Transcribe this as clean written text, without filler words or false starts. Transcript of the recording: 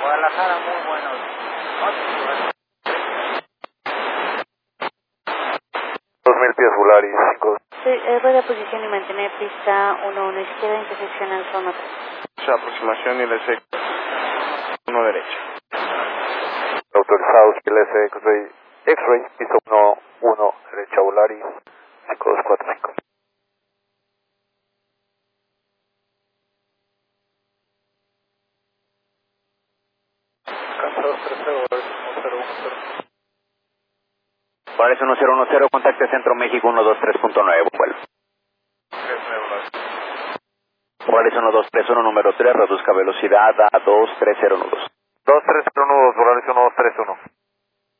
Guadalajara, muy buenos. 2000 pies Volaris, 5. Sí, rueda posición y mantener pista 1-1 izquierda, intersección al zona 3. Aproximación y LS 1 derecha. Autorizado, LS X-Ray, piso 1-1 derecha Volaris, 5245. Volaris 1010, contacte Centro México 123.9, vuelo. Volaris 1231, número 3, reduzca velocidad a 2301. 2301, Volaris 1231.